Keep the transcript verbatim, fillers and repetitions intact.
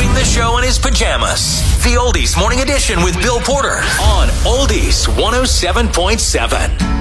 starting the show in his pajamas. The Oldies Morning Edition with Bill Porter on Oldies one oh seven point seven.